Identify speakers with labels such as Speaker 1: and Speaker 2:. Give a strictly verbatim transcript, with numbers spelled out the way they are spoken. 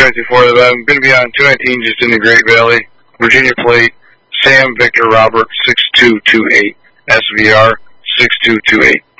Speaker 1: twenty-four, I'm going to be on two nineteen just in the Great Valley, Virginia plate, Sam Victor Robert six two two eight, S V R six two two eight.